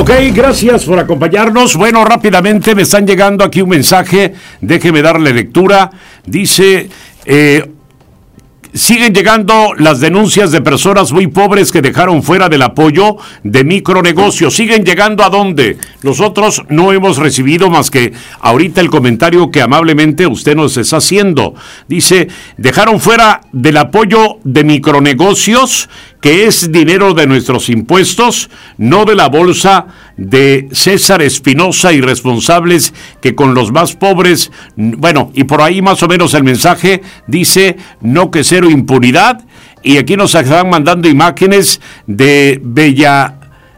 Ok, gracias por acompañarnos. Bueno, rápidamente me están llegando aquí un mensaje, déjeme darle lectura. Dice, siguen llegando las denuncias de personas muy pobres que dejaron fuera del apoyo de micronegocios. ¿Siguen llegando a dónde? Nosotros no hemos recibido más que ahorita el comentario que amablemente usted nos está haciendo. Dice, dejaron fuera del apoyo de micronegocios, que es dinero de nuestros impuestos, no de la bolsa de César Espinosa y responsables que con los más pobres, bueno, y por ahí más o menos el mensaje dice, no que cero impunidad, y aquí nos están mandando imágenes de Bella.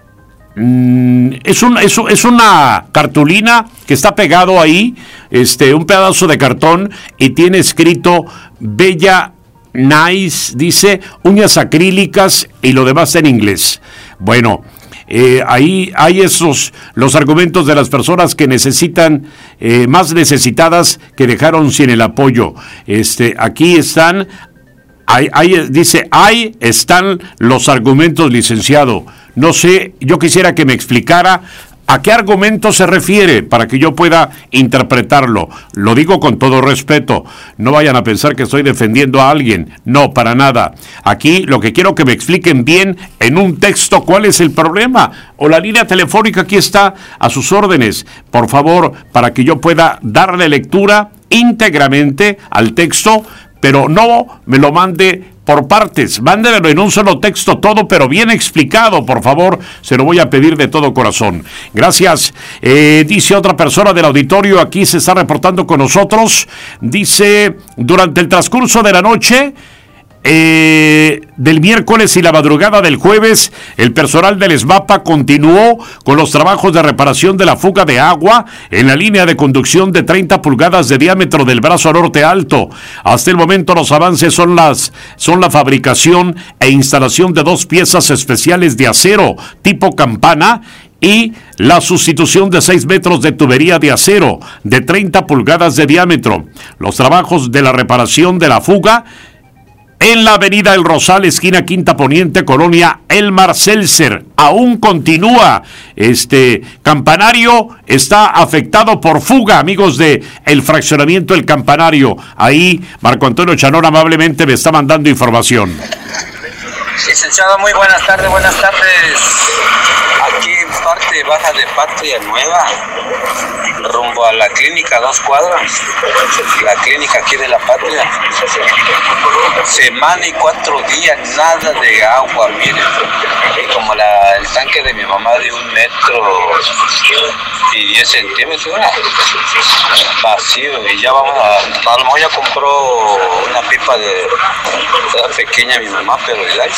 Es una cartulina que está pegado ahí, un pedazo de cartón, y tiene escrito Bella Nice, dice uñas acrílicas y lo demás en inglés. Bueno, ahí hay los argumentos de las personas que necesitan, más necesitadas, que dejaron sin el apoyo. Aquí están, dice, ahí están los argumentos, licenciado. No sé, yo quisiera que me explicara ¿a qué argumento se refiere para que yo pueda interpretarlo? Lo digo con todo respeto. No vayan a pensar que estoy defendiendo a alguien. No, para nada. Aquí lo que quiero que me expliquen bien en un texto cuál es el problema. O la línea telefónica aquí está a sus órdenes. Por favor, para que yo pueda darle lectura íntegramente al texto, pero no me lo mande por partes, mándelo en un solo texto todo, pero bien explicado, por favor, se lo voy a pedir de todo corazón. Gracias. Dice otra persona del auditorio, aquí se está reportando con nosotros, dice, durante el transcurso de la noche, del miércoles y la madrugada del jueves, el personal del SMAPA continuó con los trabajos de reparación de la fuga de agua en la línea de conducción de 30 pulgadas de diámetro del brazo norte alto. Hasta el momento los avances son la fabricación e instalación de 2 piezas especiales de acero tipo campana y la sustitución de 6 metros de tubería de acero de 30 pulgadas de diámetro. Los trabajos de la reparación de la fuga en la avenida El Rosal, esquina Quinta Poniente, colonia Elmar Seltzer, aún continúa. Campanario está afectado por fuga, amigos de el fraccionamiento El Campanario. Ahí Marco Antonio Chanón amablemente me está mandando información. Licenciado, muy buenas tardes. Aquí en parte baja de Patria Nueva, rumbo a la clínica 2 cuadras, la clínica aquí de la Patria. Semana y 4 días, nada de agua, miren. Y como el tanque de mi mamá de 1 metro y 10 centímetros, vacío, y ya vamos a lo mejor ya compró una pipa de pequeña mi mamá, pero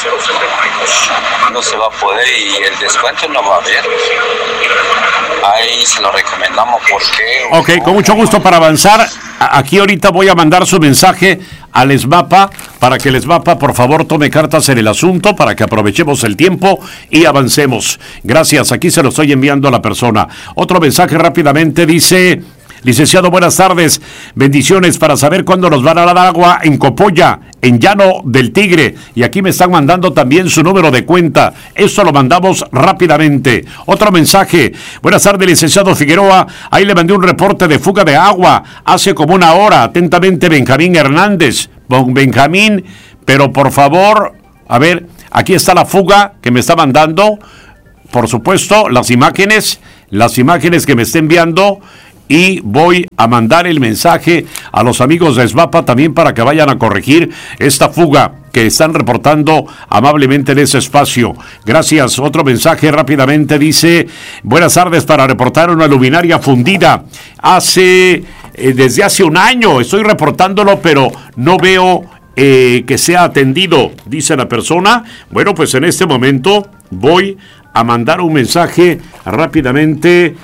no se va a poder y el descuento no va a haber. Ahí se lo recomendamos porque... Ok, con mucho gusto para avanzar. Aquí ahorita voy a mandar su mensaje al SMAPA para que el SMAPA por favor tome cartas en el asunto para que aprovechemos el tiempo y avancemos. Gracias, aquí se lo estoy enviando a la persona. Otro mensaje rápidamente dice... Licenciado, buenas tardes. Bendiciones para saber cuándo nos van a dar agua en Copolla, en Llano del Tigre. Y aquí me están mandando también su número de cuenta. Esto lo mandamos rápidamente. Otro mensaje. Buenas tardes, licenciado Figueroa. Ahí le mandé un reporte de fuga de agua hace como 1 hora. Atentamente, Benjamín Hernández. Benjamín, pero por favor, a ver, aquí está la fuga que me está mandando. Por supuesto, las imágenes que me está enviando. Y voy a mandar el mensaje a los amigos de SMAPA también para que vayan a corregir esta fuga que están reportando amablemente en ese espacio. Gracias. Otro mensaje rápidamente dice, buenas tardes, para reportar una luminaria fundida. Desde hace 1 año estoy reportándolo, pero no veo que sea atendido, dice la persona. Bueno, pues en este momento voy a mandar un mensaje rápidamente.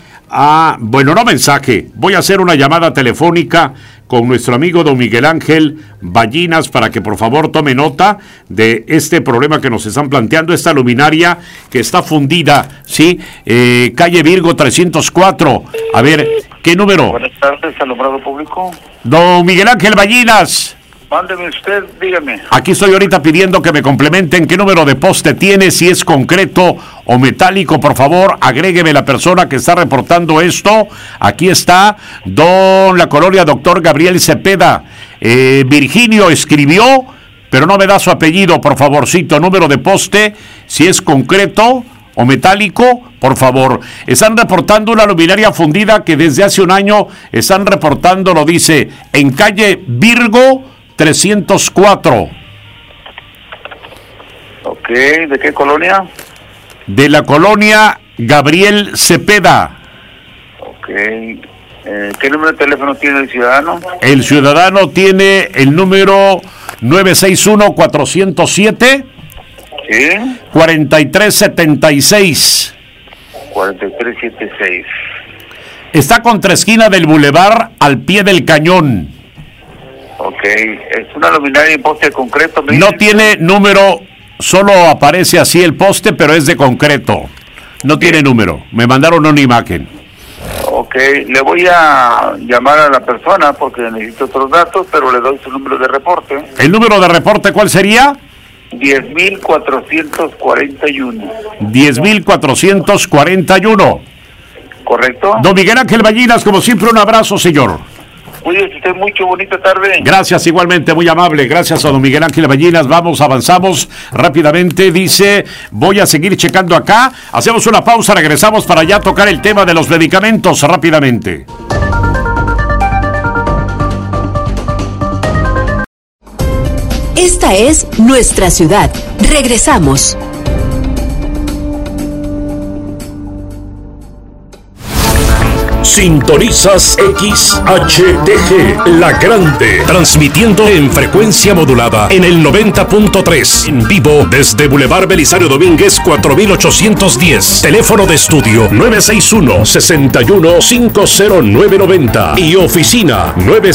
Voy a hacer una llamada telefónica con nuestro amigo don Miguel Ángel Ballinas para que por favor tome nota de este problema que nos están planteando, esta luminaria que está fundida, ¿sí? Calle Virgo 304. A ver, ¿qué número? Buenas tardes, alumbrado público. Don Miguel Ángel Ballinas. Mándeme usted, dígame. Aquí estoy ahorita pidiendo que me complementen qué número de poste tiene, si es concreto o metálico. Por favor, agrégueme la persona que está reportando esto. Aquí está la colonia Doctor Gabriel Cepeda. Virginio escribió, pero no me da su apellido, por favorcito. Número de poste, si es concreto o metálico, por favor. Están reportando una luminaria fundida que desde hace un año están reportando, lo dice, en calle Virgo 304. Ok, ¿de qué colonia? De la colonia Gabriel Cepeda. Ok, ¿qué número de teléfono tiene el ciudadano? El ciudadano tiene el número 961-407. ¿Sí? 4376. 4376. Está contra esquina del bulevar al pie del cañón. Ok, es una luminaria en poste de concreto. No tiene número, solo aparece así el poste, pero es de concreto. No tiene número. Me mandaron una imagen. Ok, le voy a llamar a la persona porque necesito otros datos, pero le doy su número de reporte. ¿El número de reporte cuál sería? 10,441. 10,441. ¿Correcto? Don Miguel Ángel Ballinas, como siempre, un abrazo, señor. Cuídese usted mucho, bonita tarde. Gracias, igualmente, muy amable. Gracias a don Miguel Ángel Ballinas. Vamos, avanzamos rápidamente. Dice, voy a seguir checando acá. Hacemos una pausa, regresamos para ya tocar el tema de los medicamentos rápidamente. Esta es nuestra ciudad. Regresamos. Sintonizas XHTG, La Grande, transmitiendo en frecuencia modulada en el 90.3, en vivo desde Boulevard Belisario Domínguez 4810, teléfono de estudio 961-61-50990 y oficina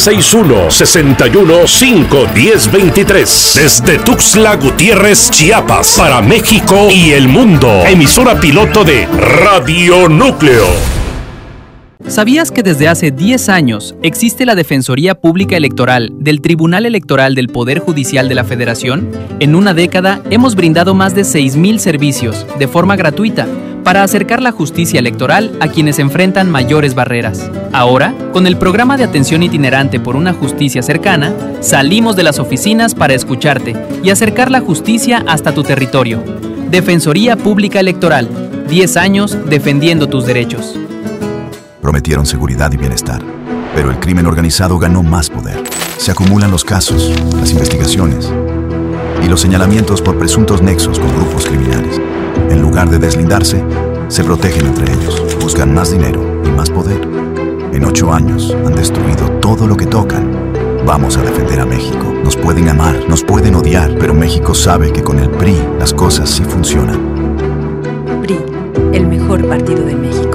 961-61-51023, desde Tuxtla Gutiérrez, Chiapas, para México y el mundo, emisora piloto de Radio Núcleo. ¿Sabías que desde hace 10 años existe la Defensoría Pública Electoral del Tribunal Electoral del Poder Judicial de la Federación? En una década hemos brindado más de 6,000 servicios de forma gratuita para acercar la justicia electoral a quienes enfrentan mayores barreras. Ahora, con el programa de atención itinerante por una justicia cercana, salimos de las oficinas para escucharte y acercar la justicia hasta tu territorio. Defensoría Pública Electoral, 10 años defendiendo tus derechos. Prometieron seguridad y bienestar, pero el crimen organizado ganó más poder. Se acumulan los casos, las investigaciones y los señalamientos por presuntos nexos con grupos criminales. En lugar de deslindarse, se protegen entre ellos, buscan más dinero y más poder. En 8 años han destruido todo lo que tocan. Vamos a defender a México. Nos pueden amar, nos pueden odiar, pero México sabe que con el PRI las cosas sí funcionan. PRI, el mejor partido de México.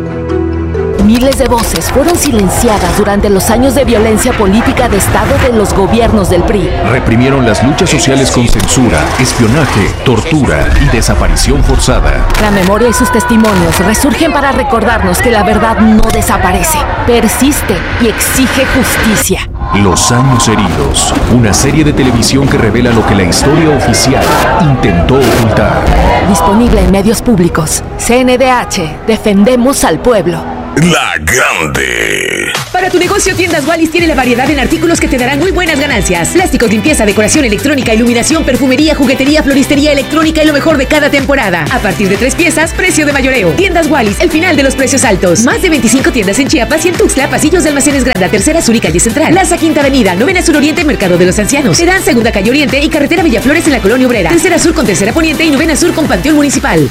Miles de voces fueron silenciadas durante los años de violencia política de Estado de los gobiernos del PRI. Reprimieron las luchas sociales con censura, espionaje, tortura y desaparición forzada. La memoria y sus testimonios resurgen para recordarnos que la verdad no desaparece, persiste y exige justicia. Los años heridos, una serie de televisión que revela lo que la historia oficial intentó ocultar. Disponible en medios públicos. CNDH, defendemos al pueblo. La Grande. Para tu negocio, Tiendas Wallis tiene la variedad en artículos que te darán muy buenas ganancias. Plásticos, limpieza, decoración electrónica, iluminación, perfumería, juguetería, floristería electrónica y lo mejor de cada temporada. A partir de 3 piezas, precio de mayoreo. Tiendas Wallis, el final de los precios altos. Más de 25 tiendas en Chiapas y en Tuxtla, pasillos de almacenes Granda, Tercera Sur y Calle Central. Plaza Quinta Avenida, Novena Sur Oriente, Mercado de los Ancianos. Terán Segunda Calle Oriente y Carretera Villaflores en la Colonia Obrera. Tercera Sur con Tercera Poniente y Novena Sur con Panteón Municipal.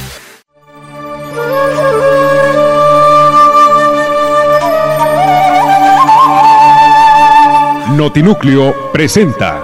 Notinúcleo presenta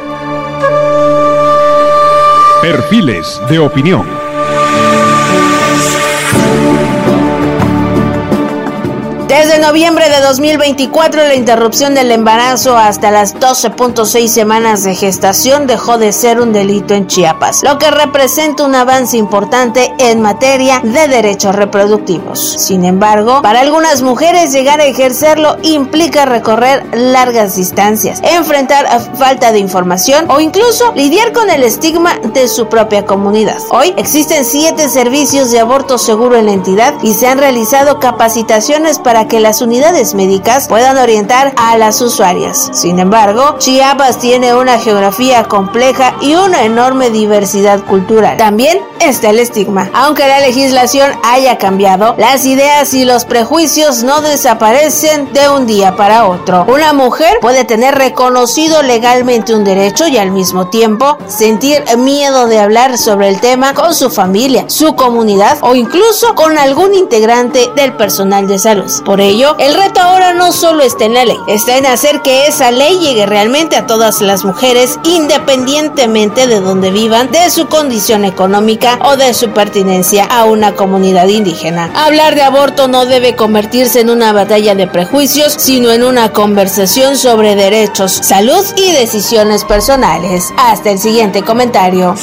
Perfiles de Opinión. Desde noviembre de 2024, la interrupción del embarazo hasta las 12.6 semanas de gestación dejó de ser un delito en Chiapas, lo que representa un avance importante en materia de derechos reproductivos. Sin embargo, para algunas mujeres llegar a ejercerlo implica recorrer largas distancias, enfrentar falta de información o incluso lidiar con el estigma de su propia comunidad. Hoy existen 7 servicios de aborto seguro en la entidad y se han realizado capacitaciones para que las unidades médicas puedan orientar a las usuarias. Sin embargo, Chiapas tiene una geografía compleja y una enorme diversidad cultural. También está el estigma. Aunque la legislación haya cambiado, las ideas y los prejuicios no desaparecen de un día para otro. Una mujer puede tener reconocido legalmente un derecho y al mismo tiempo sentir miedo de hablar sobre el tema con su familia, su comunidad o incluso con algún integrante del personal de salud. Por ello, el reto ahora no solo está en la ley, está en hacer que esa ley llegue realmente a todas las mujeres, independientemente de donde vivan, de su condición económica o de su pertenencia a una comunidad indígena. Hablar de aborto no debe convertirse en una batalla de prejuicios, sino en una conversación sobre derechos, salud y decisiones personales. Hasta el siguiente comentario.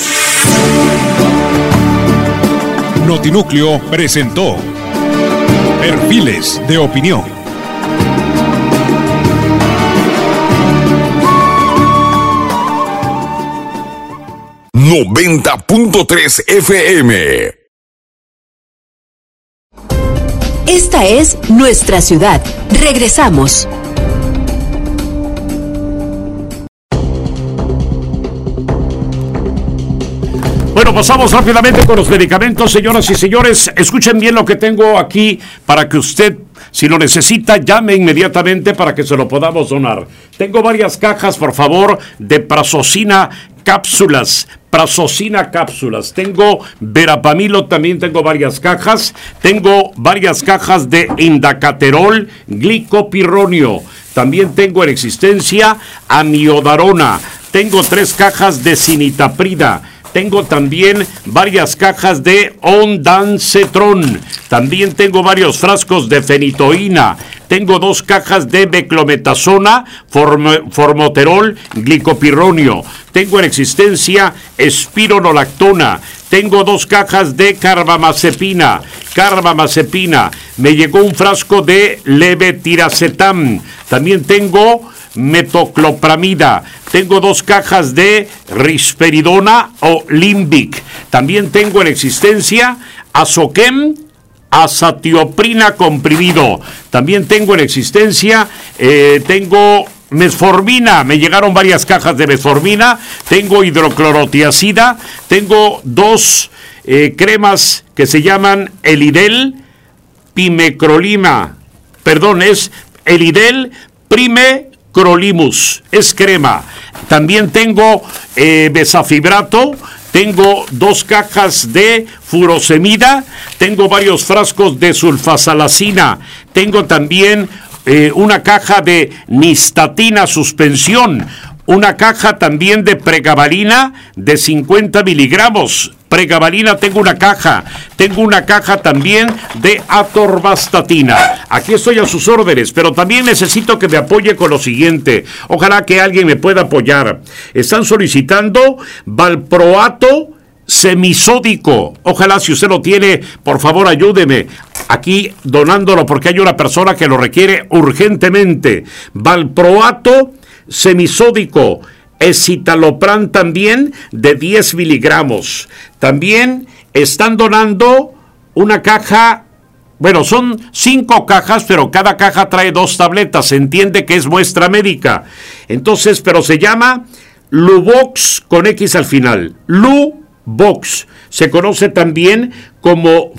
Notinúcleo presentó Perfiles de Opinión. ...90.3 FM. Esta es nuestra ciudad. Regresamos. Bueno, pasamos rápidamente con los medicamentos, señoras y señores. Escuchen bien lo que tengo aquí para que usted, si lo necesita, llame inmediatamente para que se lo podamos donar. Tengo varias cajas, por favor, de Prazosina cápsulas. Tengo Verapamilo, también tengo varias cajas. Tengo varias cajas de Indacaterol, Glicopirronio. También tengo en existencia Amiodarona. Tengo 3 cajas de Cinitaprida. Tengo también varias cajas de Ondansetron. También tengo varios frascos de fenitoína. Tengo 2 cajas de beclometasona, formoterol, glicopirronio. Tengo en existencia espironolactona. Tengo 2 cajas de carbamazepina. Me llegó un frasco de levetiracetam. También tengo metoclopramida. Tengo 2 cajas de risperidona o Limbic. También tengo en existencia Azoquem, azatioprina comprimido. También tengo en existencia, tengo metformina. Me llegaron varias cajas de metformina. Tengo hidroclorotiazida. Tengo 2 cremas que se llaman Elidel Pimecrolima. Perdón, es Elidel Primecrolimus. Es crema. También tengo besafibrato. Tengo 2 cajas de furosemida. Tengo varios frascos de sulfasalacina. Tengo también una caja de nistatina suspensión. Una caja también de pregabalina de 50 miligramos. Pregabalina tengo una caja. Tengo una caja también de atorvastatina. Aquí estoy a sus órdenes, pero también necesito que me apoye con lo siguiente. Ojalá que alguien me pueda apoyar. Están solicitando valproato semisódico. Ojalá, si usted lo tiene, por favor ayúdeme aquí donándolo, porque hay una persona que lo requiere urgentemente. Valproato semisódico. Escitalopram también de 10 miligramos. También están donando una caja. Bueno, son 5 cajas, pero cada caja trae 2 tabletas. Se entiende que es muestra médica. Entonces, pero se llama Luvox con X al final. Luvox. Se conoce también como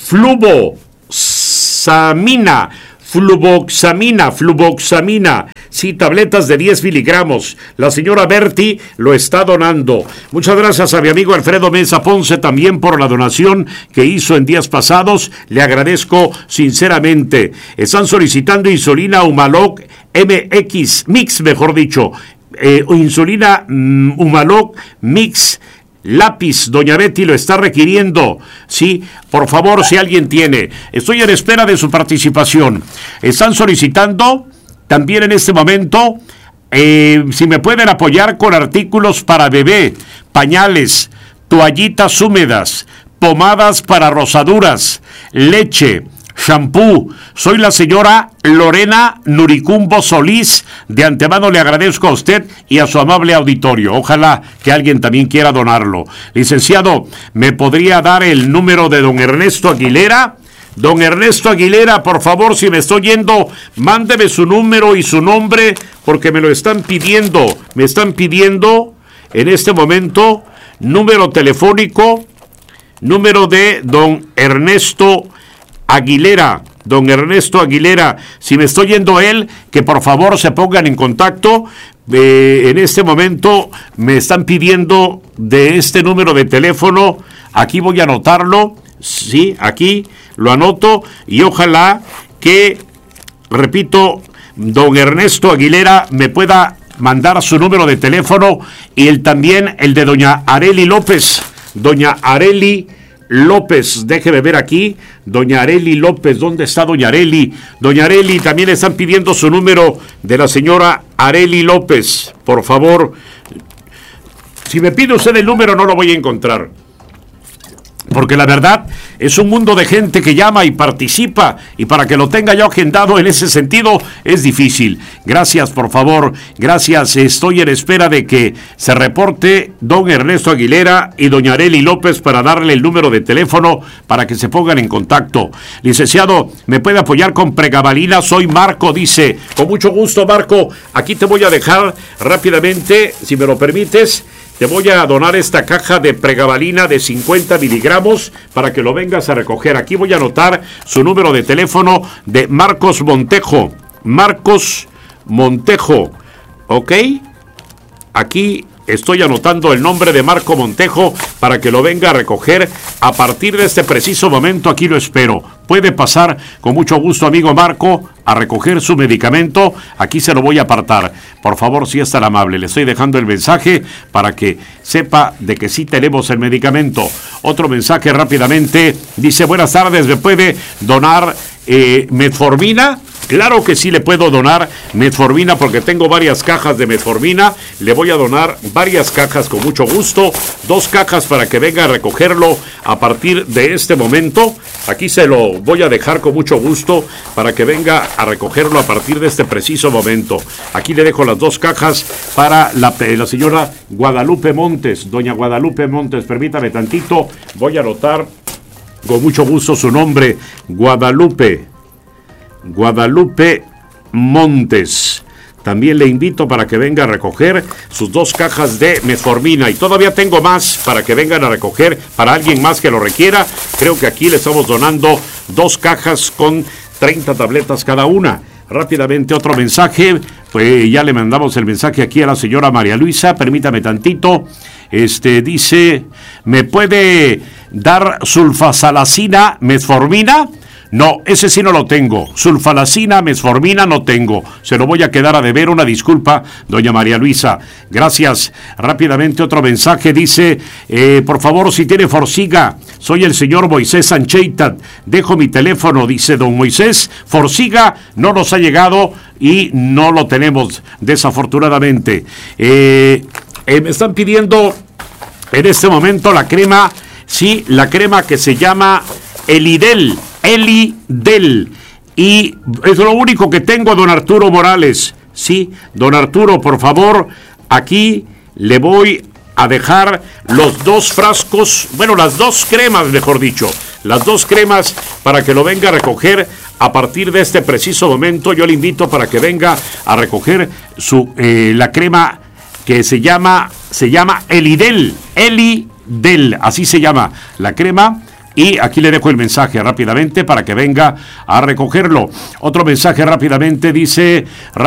fluvoxamina. Fluvoxamina. Sí, tabletas de 10 miligramos. La señora Berti lo está donando. Muchas gracias a mi amigo Alfredo Mesa Ponce también por la donación que hizo en días pasados. Le agradezco sinceramente. Están solicitando insulina Humalog Mix, mejor dicho. Insulina Humalog Mix. lápiz, doña Betty lo está requiriendo. Sí, por favor, si alguien tiene. Estoy en espera de su participación. Están solicitando también en este momento, si me pueden apoyar con artículos para bebé, pañales, toallitas húmedas, pomadas para rosaduras, leche, shampoo. Soy la señora Lorena Nuricumbo Solís. De antemano le agradezco a usted y a su amable auditorio. Ojalá que alguien también quiera donarlo. Licenciado, ¿me podría dar el número de don Ernesto Aguilera? Don Ernesto Aguilera, por favor, si me estoy yendo, mándeme su número y su nombre, porque me lo están pidiendo. Me están pidiendo en este momento número telefónico, número de don Ernesto Aguilera. Don Ernesto Aguilera, si me estoy yendo él, que por favor se pongan en contacto. En este momento me están pidiendo de este número de teléfono. Aquí voy a anotarlo. Sí, aquí lo anoto y ojalá que, repito, don Ernesto Aguilera me pueda mandar su número de teléfono y también el de doña Areli López. Doña Areli López, déjeme ver aquí, doña Areli López, ¿dónde está doña Areli? Doña Areli, también están pidiendo su número de la señora Areli López, por favor. Si me pide usted el número no lo voy a encontrar, porque la verdad es un mundo de gente que llama y participa, y para que lo tenga yo agendado en ese sentido es difícil. Gracias, por favor, gracias. Estoy en espera de que se reporte don Ernesto Aguilera y doña Areli López para darle el número de teléfono para que se pongan en contacto. Licenciado, ¿me puede apoyar con pregabalina? Soy Marco, dice. Con mucho gusto, Marco. Aquí te voy a dejar rápidamente, si me lo permites. Te voy a donar esta caja de pregabalina de 50 miligramos para que lo vengas a recoger. Aquí voy a anotar su número de teléfono de Marcos Montejo. Marcos Montejo, ¿ok? Aquí estoy anotando el nombre de Marco Montejo para que lo venga a recoger. A partir de este preciso momento aquí lo espero. Puede pasar con mucho gusto, amigo Marco, a recoger su medicamento. Aquí se lo voy a apartar. Por favor, si es tan amable, le estoy dejando el mensaje para que sepa de que sí tenemos el medicamento. Otro mensaje rápidamente. Dice, buenas tardes, ¿me puede donar metformina? Claro que sí le puedo donar metformina porque tengo varias cajas de metformina. Le voy a donar varias cajas con mucho gusto. 2 cajas para que venga a recogerlo a partir de este momento. Aquí se lo voy a dejar con mucho gusto para que venga a recogerlo a partir de este preciso momento. Aquí le dejo las 2 cajas para la señora Guadalupe Montes. Doña Guadalupe Montes, permítame tantito. Voy a anotar con mucho gusto su nombre. Guadalupe Montes. También le invito para que venga a recoger sus 2 cajas de metformina. Y todavía tengo más para que vengan a recoger para alguien más que lo requiera. Creo que aquí le estamos donando 2 cajas con 30 tabletas cada una. Rápidamente otro mensaje. Pues ya le mandamos el mensaje aquí a la señora María Luisa. Permítame tantito. Dice, ¿me puede dar sulfasalacina metformina? No, ese sí no lo tengo. Sulfalacina, metformina no tengo. Se lo voy a quedar a deber, una disculpa, doña María Luisa. Gracias. Rápidamente otro mensaje. Dice, por favor, si tiene Forxiga. Soy el señor Moisés Sancheitat. Dejo mi teléfono, dice don Moisés. Forxiga no nos ha llegado y no lo tenemos, desafortunadamente. Me están pidiendo en este momento la crema, sí, la crema que se llama Elidel. Y es lo único que tengo, don Arturo Morales. Sí, don Arturo, por favor, aquí le voy a dejar los 2 frascos, bueno, las 2 cremas, mejor dicho, las 2 cremas para que lo venga a recoger a partir de este preciso momento. Yo le invito para que venga a recoger la crema que se llama Elidel, así se llama la crema. Y aquí le dejo el mensaje rápidamente para que venga a recogerlo. Otro mensaje rápidamente dice,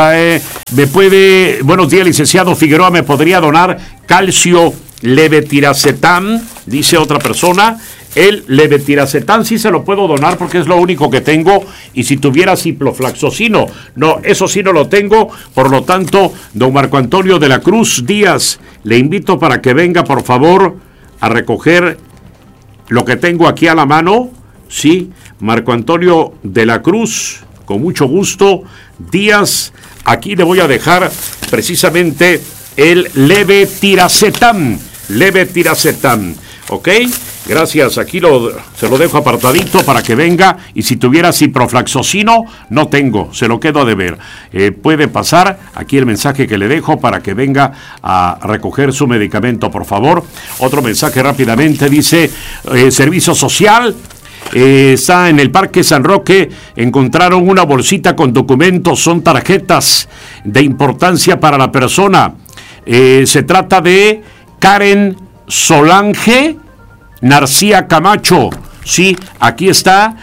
buenos días, licenciado Figueroa, ¿me podría donar calcio levetiracetam? Dice otra persona. El levetiracetam sí se lo puedo donar porque es lo único que tengo. Y si tuviera ciprofloxacino, no, eso sí no lo tengo. Por lo tanto, don Marco Antonio de la Cruz Díaz, le invito para que venga, por favor, a recoger lo que tengo aquí a la mano, sí, Marco Antonio de la Cruz, con mucho gusto. Díaz, aquí le voy a dejar precisamente el levetiracetam, ¿ok? Gracias, aquí se lo dejo apartadito para que venga, y si tuviera ciprofloxacino, no tengo, se lo quedo a deber. Puede pasar aquí el mensaje que le dejo para que venga a recoger su medicamento, por favor. Otro mensaje rápidamente, dice, servicio social, está en el Parque San Roque, encontraron una bolsita con documentos, son tarjetas de importancia para la persona. Se trata de Karen Solange Narcía Camacho, sí, aquí está,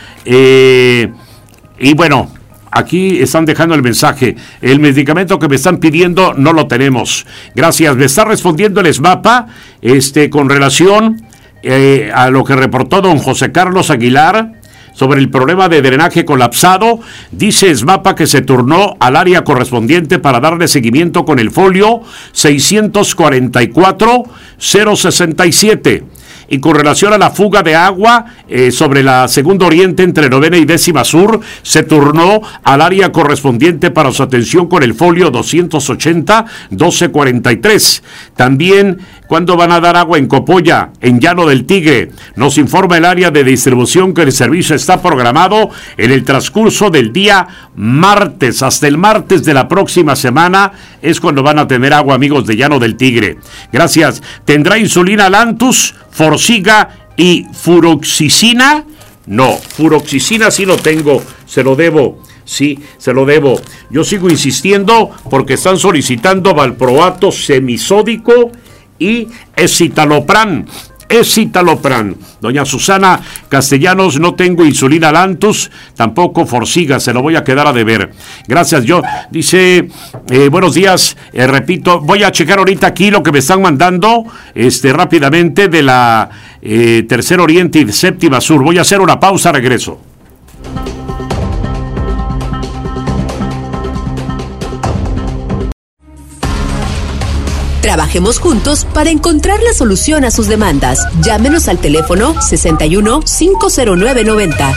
y bueno, aquí están dejando el mensaje. El medicamento que me están pidiendo no lo tenemos. Gracias. Me está respondiendo el SMAPA, con relación a lo que reportó don José Carlos Aguilar sobre el problema de drenaje colapsado. Dice SMAPA que se turnó al área correspondiente para darle seguimiento con el folio 644-067. Y con relación a la fuga de agua sobre la Segunda Oriente entre Novena y Décima Sur, se turnó al área correspondiente para su atención con el folio 280-1243. También, ¿cuándo van a dar agua en Copolla, en Llano del Tigre? Nos informa el área de distribución que el servicio está programado en el transcurso del día martes. Hasta el martes de la próxima semana es cuando van a tener agua, amigos de Llano del Tigre. Gracias. ¿Tendrá insulina Lantus, Forxiga y furoxicina? No, furoxicina sí lo tengo, se lo debo. Sí, se lo debo. Yo sigo insistiendo porque están solicitando valproato semisódico y escitalopram. Doña Susana Castellanos, no tengo insulina Lantus, tampoco Forxiga, se lo voy a quedar a deber. Gracias. Yo, dice, buenos días, repito, voy a checar ahorita aquí lo que me están mandando, rápidamente de la Tercer Oriente y Séptima Sur. Voy a hacer una pausa, regreso. Trabajemos juntos para encontrar la solución a sus demandas. Llámenos al teléfono 61-509-90.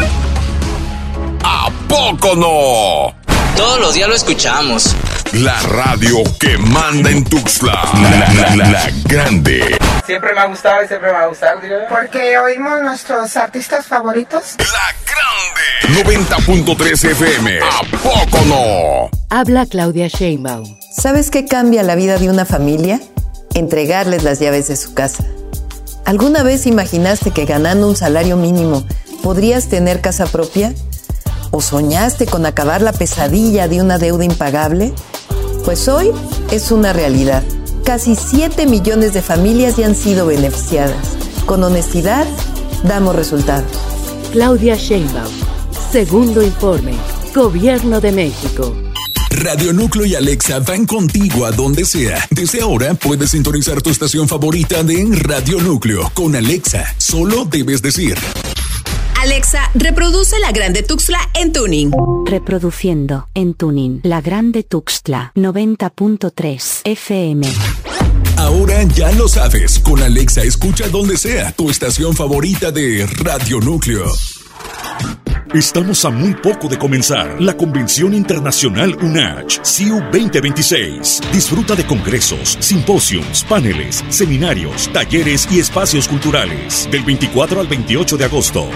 ¿A poco no? Todos los días lo escuchamos. La radio que manda en Tuxtla. La grande. Siempre me ha gustado y siempre me va a gustar, digo. Porque oímos nuestros artistas favoritos. La grande. 90.3 FM. ¿A poco no? Habla Claudia Sheinbaum. ¿Sabes qué cambia la vida de una familia? Entregarles las llaves de su casa. ¿Alguna vez imaginaste que ganando un salario mínimo podrías tener casa propia? ¿O soñaste con acabar la pesadilla de una deuda impagable? Pues hoy es una realidad. Casi 7 millones de familias ya han sido beneficiadas. Con honestidad, damos resultados. Claudia Sheinbaum. Segundo informe. Gobierno de México. Radio Núcleo y Alexa van contigo a donde sea. Desde ahora puedes sintonizar tu estación favorita de Radio Núcleo. Con Alexa, solo debes decir: Alexa, reproduce La Grande Tuxtla en tuning. Reproduciendo en tuning La Grande Tuxtla 90.3 FM. Ahora ya lo sabes. Con Alexa escucha donde sea tu estación favorita de Radio Núcleo. Estamos a muy poco de comenzar la Convención Internacional UNACH CIU 2026. Disfruta de congresos, simposios, paneles, seminarios, talleres y espacios culturales. Del 24 al 28 de agosto,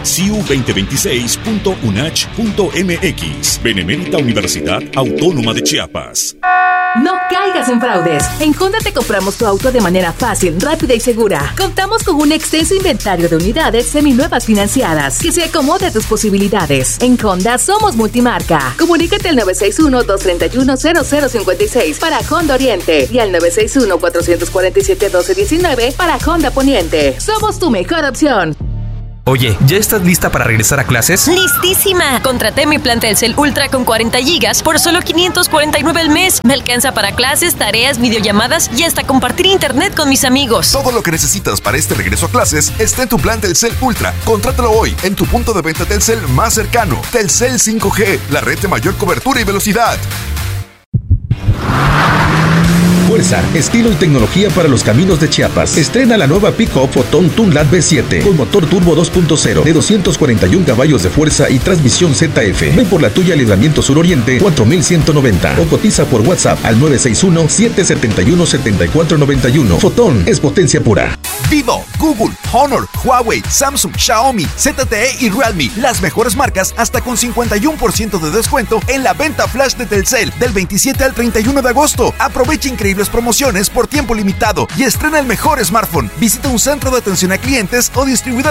ciu2026.unach.mx. Benemérita Universidad Autónoma de Chiapas. No caigas en fraudes. En Honda te compramos tu auto de manera fácil, rápida y segura. Contamos con un extenso inventario de unidades seminuevas financiadas que se acomode a tus posibilidades. En Honda somos multimarca. Comunícate al 961-231-0056 para Honda Oriente y al 961-447-1219 para Honda Poniente. Somos tu mejor opción. Oye, ¿ya estás lista para regresar a clases? ¡Listísima! Contraté mi plan Telcel Ultra con 40 gigas por solo $549 al mes. Me alcanza para clases, tareas, videollamadas y hasta compartir internet con mis amigos. Todo lo que necesitas para este regreso a clases está en tu plan Telcel Ultra. Contrátalo hoy en tu punto de venta Telcel más cercano. Telcel 5G, la red de mayor cobertura y velocidad. fuerza, estilo y tecnología para los caminos de Chiapas. Estrena la nueva pick-up Fotón Tunlad V7 con motor turbo 2.0 de 241 caballos de fuerza y transmisión ZF. Ven por la tuya Libramiento Suroriente 4190 o cotiza por WhatsApp al 961-771-7491. Fotón es potencia pura. Vivo, Google, Honor, Huawei, Samsung, Xiaomi, ZTE y Realme. Las mejores marcas hasta con 51% de descuento en la venta flash de Telcel del 27 al 31 de agosto. Aprovecha increíbles promociones por tiempo limitado y estrena el mejor smartphone. Visita un centro de atención a clientes o distribuidor